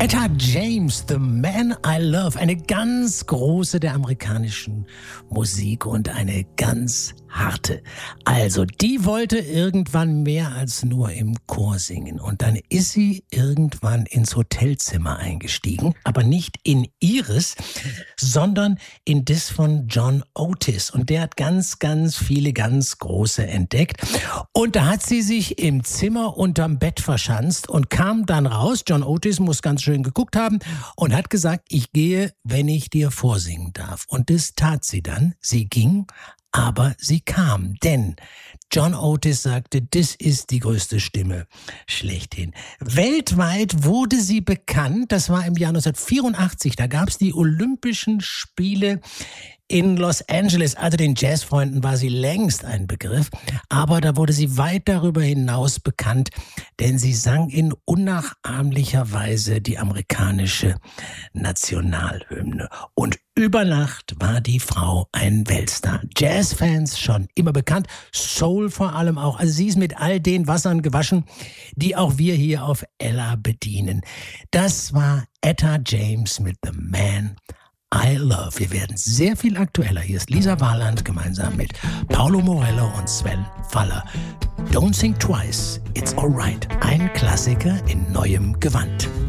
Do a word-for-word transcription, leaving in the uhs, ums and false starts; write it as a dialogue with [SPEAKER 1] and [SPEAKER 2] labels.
[SPEAKER 1] Etta James, The Man I Love, eine ganz große der amerikanischen Musik und eine ganz harte. Also, die wollte irgendwann mehr als nur im Chor singen. Und dann ist sie irgendwann ins Hotelzimmer eingestiegen, aber nicht in ihres, sondern in das von John Otis. Und der hat ganz, ganz viele ganz große entdeckt. Und da hat sie sich im Zimmer unterm Bett verschanzt und kam dann raus. John Otis muss ganz schön geguckt haben und hat gesagt, ich gehe, wenn ich dir vorsingen darf. Und das tat sie dann. Sie ging, aber sie kam, denn John Otis sagte, das ist die größte Stimme schlechthin. Weltweit wurde sie bekannt, das war im Jahr neunzehnhundertvierundachtzig, da gab es die Olympischen Spiele in Los Angeles. Also den Jazzfreunden war sie längst ein Begriff, aber da wurde sie weit darüber hinaus bekannt, denn sie sang in unnachahmlicher Weise die amerikanische Nationalhymne. Und über Nacht war die Frau ein Weltstar. Jazzfans schon immer bekannt, Soul vor allem auch. Also sie ist mit all den Wassern gewaschen, die auch wir hier auf Ella bedienen. Das war Etta James mit The Man I Love. Wir werden sehr viel aktueller. Hier ist Lisa Warland gemeinsam mit Paulo Morello und Sven Faller. Don't think twice, it's alright. Ein Klassiker in neuem Gewand.